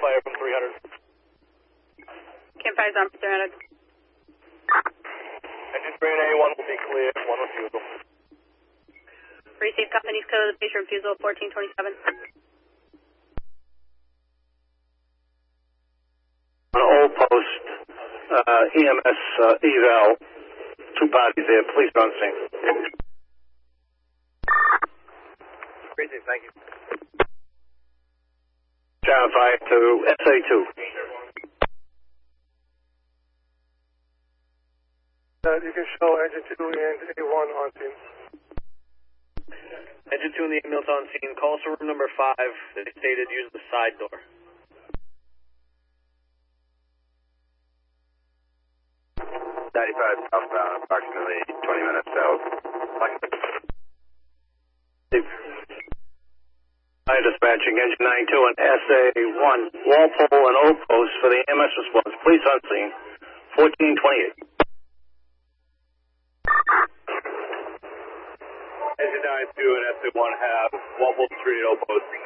fire from 300. Campfire's on for 300. Engine train A1 will be clear, 1 refusal. Receive company's code, patient refusal 1427. On Old Post, EMS eval, 2 bodies there, police on scene. Receive, thank you. Channel 5 to SA2. You can show engine 2 and A1 on scene. Engine 2 and the ambulance on scene. Calls to room number 5. They stated use the side door. Southbound, approximately 20 minutes south. Dispatching engine 92 and SA1, Walpole and Old Post for the EMS response. Police on scene, 1428. Engine 92 and SA1 have Walpole Street, Old Post.